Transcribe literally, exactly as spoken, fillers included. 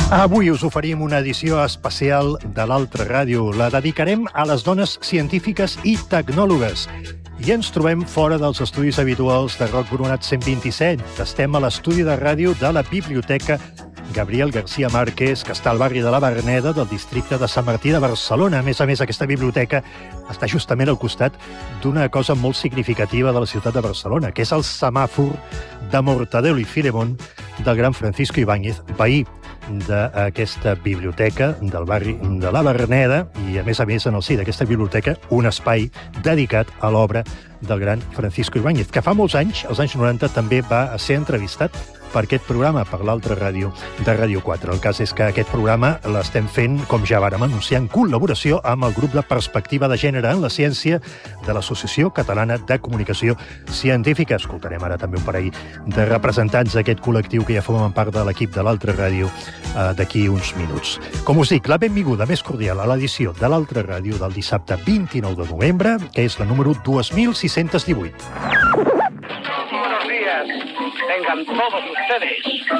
Avui us oferim una edició especial de l'Altra Ràdio. La dedicarem a les dones científiques i tecnòlogues. I ens trobem fora dels estudis habituals de Roc Boronat cent vint-i-set. Estem a l'estudi de ràdio de la Biblioteca Gabriel García Márquez, que està al barri de la Verneda, del districte de Sant Martí de Barcelona. A més a més, aquesta biblioteca està justament al costat d'una cosa molt significativa de la ciutat de Barcelona, que és el semàfor de Mortadelo i Filemón del gran Francisco Ibáñez, veí d'aquesta biblioteca del barri de la Verneda, i a més a més en el si d'aquesta biblioteca un espai dedicat a l'obra del gran Francisco Ibáñez, que fa molts anys, als anys noranta, també va ser entrevistat per aquest programa, per l'Altra Ràdio de Ràdio quatre. El cas és que aquest programa l'estem fent, com ja vàrem anunciar, en col·laboració amb el grup de Perspectiva de Gènere en la Ciència de l'Associació Catalana de Comunicació Científica. Escoltarem ara també un parell de representants d'aquest col·lectiu que ja formen part de l'equip de l'Altra Ràdio eh, d'aquí uns minuts. Com us dic, la benvinguda més cordial a l'edició de l'Altra Ràdio del dissabte vint-i-nou de novembre, que és la número dos mil sis-cents divuit. Buenos días, tengan todos ustedes.